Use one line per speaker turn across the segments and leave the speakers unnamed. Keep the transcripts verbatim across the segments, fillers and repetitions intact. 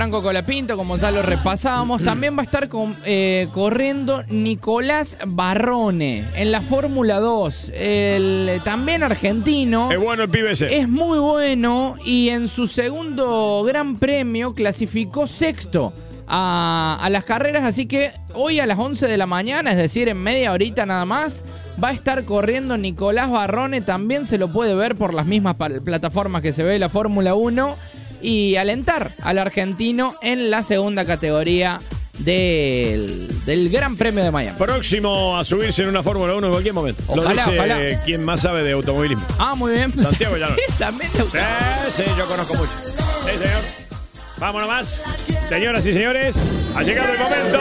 Franco Colapinto, como ya lo repasábamos. También va a estar con, eh, corriendo Nicolás Barrone en la Fórmula dos. El, también argentino.
Es bueno el pibe ese.
Es muy bueno y en su segundo gran premio clasificó sexto a, a las carreras. Así que hoy a las once de la mañana, es decir, en media horita nada más, va a estar corriendo Nicolás Barrone. También se lo puede ver por las mismas plataformas que se ve la Fórmula uno. Y alentar al argentino en la segunda categoría del, del Gran Premio de Miami.
Próximo a subirse en una Fórmula uno en cualquier momento.
Ojalá,
Lo dice
ojalá.
quien más sabe de automovilismo.
Ah, muy bien.
Santiago Llanos.
También te
Sí, sí, yo conozco mucho. Sí, señor. Vámonos más. Señoras y señores, ha llegado el momento.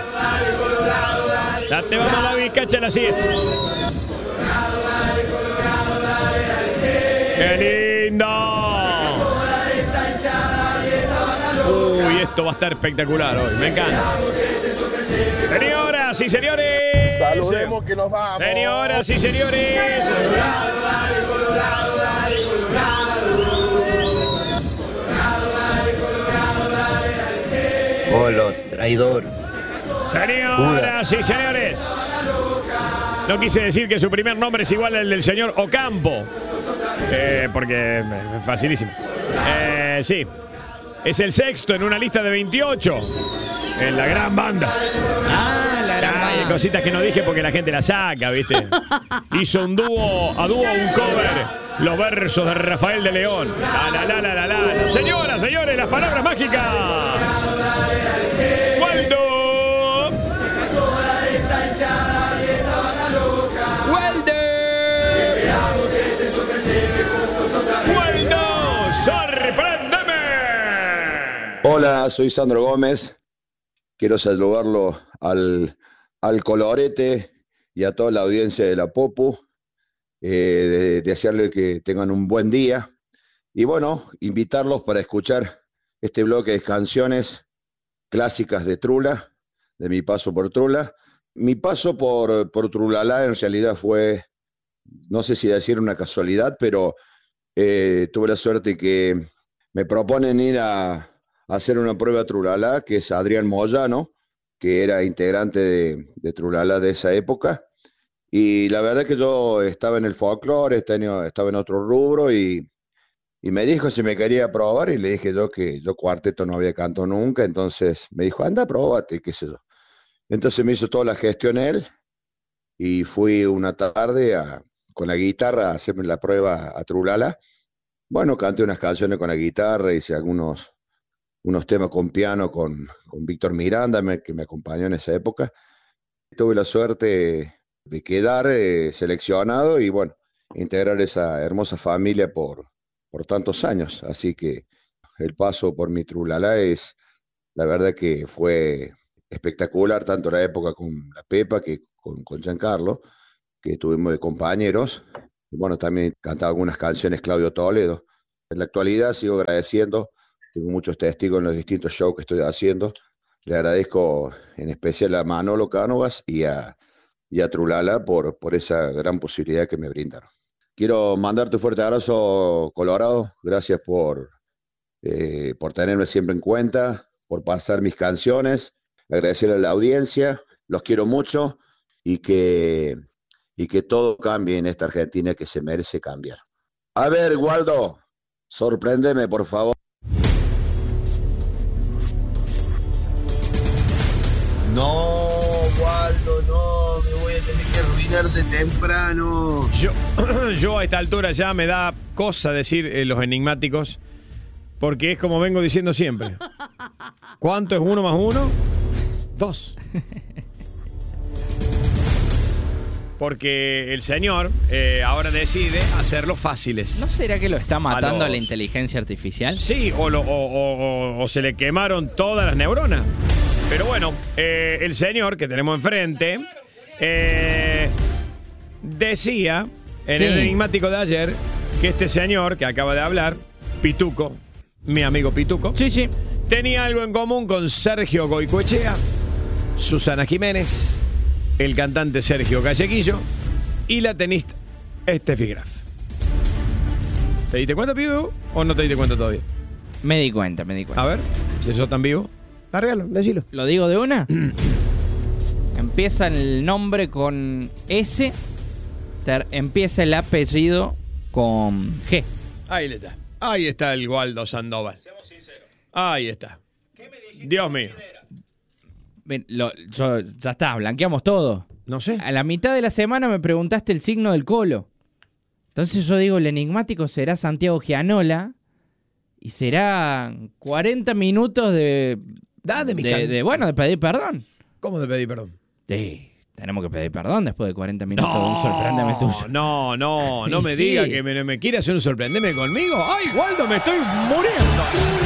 La te vamos a la bizcacha la siete. ¡Qué lindo! Uy, esto va a estar espectacular hoy. Me encanta. Señoras y señores.
Saludemos que nos vamos.
Señoras y señores.
Hola, traidor.
Señoras y señores. No quise decir que su primer nombre es igual al del señor Ocampo. Eh, porque es facilísimo. Eh, sí. Es el sexto en una lista de veintiocho. En la gran banda.
Ah, la gran
Hay
banda.
cositas que no dije porque la gente la saca, ¿viste? Hizo un dúo, a dúo un cover. Los versos de Rafael de León. La, la, la, la, la, la. Señoras, señores, las palabras mágicas. Waldo.
Waldo.
Waldo, sorpréndeme.
Hola, soy Sandro Gómez. Quiero saludarlo al, al Colorete y a toda la audiencia de la Popu. Eh, de, desearle que tengan un buen día. Y bueno, invitarlos para escuchar este bloque de canciones clásicas de Trula, de mi paso por Trula. Mi paso por, por Trulalá en realidad fue, no sé si decir una casualidad, pero eh, tuve la suerte que me proponen ir a, a hacer una prueba a Trulalá, que es Adrián Moyano, que era integrante de, de Trulalá de esa época. Y la verdad que yo estaba en el folclore, este año estaba en otro rubro y, y me dijo si me quería probar y le dije yo que yo cuarteto no había cantado nunca, entonces me dijo, anda, próbate, qué sé yo. Entonces me hizo toda la gestión él y fui una tarde a, con la guitarra a hacerme la prueba a Trulala. Bueno, canté unas canciones con la guitarra, hice algunos unos temas con piano con, con Víctor Miranda, me, que me acompañó en esa época. Tuve la suerte de quedar eh, seleccionado y bueno, integrar esa hermosa familia por, por tantos años. Así que el paso por mi Trulala es, la verdad que fue espectacular, tanto la época con la Pepa que con, con Giancarlo, que tuvimos de compañeros. Y bueno, también cantaba algunas canciones Claudio Toledo. En la actualidad sigo agradeciendo, tengo muchos testigos en los distintos shows que estoy haciendo. Le agradezco en especial a Manolo Cánovas y a y a Trulala por, por esa gran posibilidad que me brindaron. Quiero mandarte un fuerte abrazo, Colorado. Gracias por, eh, por tenerme siempre en cuenta, por pasar mis canciones. Agradecerle a la audiencia. Los quiero mucho y que, y que todo cambie en esta Argentina que se merece cambiar. A ver, Waldo, sorpréndeme, por favor.
No, Waldo, no, me voy a tener que arruinar de temprano.
Yo, yo a esta altura ya me da cosa decir eh, los enigmáticos, porque es como vengo diciendo siempre. ¿Cuánto es uno más uno? Dos. Porque el señor eh, ahora decide hacerlos fáciles.
¿No será que lo está matando a,
los...
la inteligencia artificial?
Sí, o, lo, o, o, o se le quemaron todas las neuronas. Pero bueno, eh, el señor que tenemos enfrente eh, decía en sí. el enigmático de ayer que este señor que acaba de hablar, Pituco, mi amigo Pituco,
sí, sí.
tenía algo en común con Sergio Goicoechea, Susana Jiménez, el cantante Sergio Callequillo y la tenista Steffi Graf. ¿Te diste cuenta, pibe, o no te diste cuenta todavía?
Me di cuenta, me di cuenta.
A ver, Si sos tan vivo, largalo, decilo.
¿Lo digo de una? Empieza el nombre con S, ter- empieza el apellido con G.
Ahí le está. Ahí está el Waldo Sandoval. Seamos sinceros. Ahí está. Dios mío.
Ven, lo- yo- ya está, blanqueamos todo.
No sé.
A la mitad de la semana me preguntaste el signo del colo. Entonces yo digo, el enigmático será Santiago Gianola y será cuarenta minutos de...
Da de mi
de,
can-
de, bueno, de pedir perdón.
¿Cómo te pedí perdón?
Sí, tenemos que pedir perdón después de cuarenta minutos de un sorprendeme tuyo.
No, no, no
Y
me
sí.
diga que me, me quiere hacer un sorprendeme conmigo. ¡Ay, Waldo, me estoy muriendo!